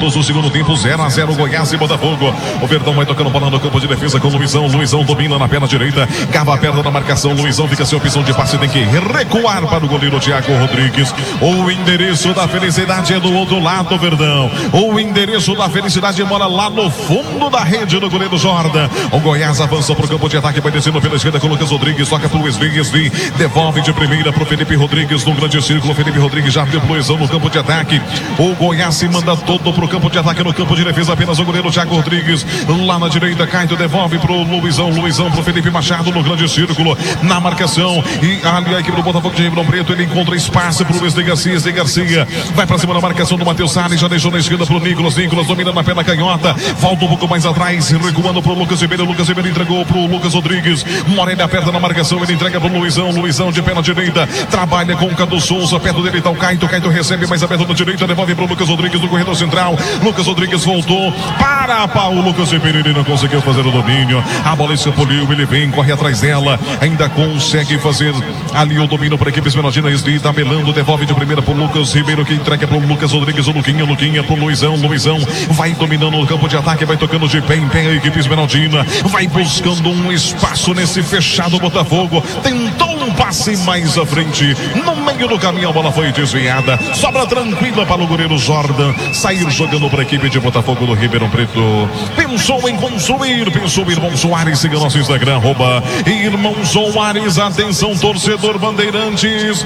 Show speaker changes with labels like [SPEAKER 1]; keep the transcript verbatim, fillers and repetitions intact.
[SPEAKER 1] minutos do segundo tempo, zero a zero Goiás e Botafogo. O Verdão vai tocando bola no campo de defesa com o Luizão. Luizão domina na perna direita, cava a perna na marcação. Luizão fica sem opção de passe, tem que recuar para o goleiro Thiago Rodrigues. O endereço da felicidade é do outro lado, Verdão. O endereço da felicidade mora lá no fundo da rede do goleiro Jordan. O Goiás avança para o campo de ataque, vai descendo pela esquerda com o Lucas Rodrigues, toca para o Wesley, Wesley devolve de primeira para o Felipe Rodrigues no grande círculo. Felipe Rodrigues já abriu o Luizão no campo de ataque. O Goiás se manda todo para o campo de ataque, no campo de defesa apenas o goleiro Thiago Rodrigues. Lá na direita, Caio devolve para o Luizão, Luizão para o Felipe Machado no grande círculo, na marcação. E ali a equipe do Botafogo de Ribeirão Preto, ele encontra espaço para o Wesley Garcia. Wesley Garcia vai para cima da marcação do Matheus Salles, já deixou na esquerda para o Nicolas. Nicolas domina na perna canhota, volta um pouco mais atrás, recuando para o Lucas Ribeiro. Lucas Ribeiro entregou para o Lucas Rodrigues. Morelli aperta na marcação, ele entrega para o Luizão. Luizão de perna direita, trabalha com o Cadu Souza. Perto dele está o Caio. Caio recebe mais aberto na direita, devolve para o Lucas Rodrigues no corredor central. Lucas Rodrigues voltou para o Lucas Ribeiro, ele não conseguiu fazer o domínio. A bola escapuliu, ele vem, corre atrás dela, ainda consegue fazer ali o domínio para a equipe esmeraldina. Esli tabelando, devolve de primeira para o Lucas Ribeiro, que entrega para o Lucas Rodrigues. O Luquinha, Luquinha para o Luizão. Luizão vai dominando o campo de ataque, vai tocando de pé em pé. A equipe esmeraldina vai buscando um espaço nesse fechado Botafogo. Tentou um passe mais à frente, no meio do caminho a bola foi desviada. Sobra tranquila para o goleiro Jordan sair jogando para a equipe de Botafogo do Ribeirão Preto. Pensou em consumir, pensou Irmão Soares. Siga nosso Instagram, arroba Irmão Soares. Atenção, torcedor Bandeirantes.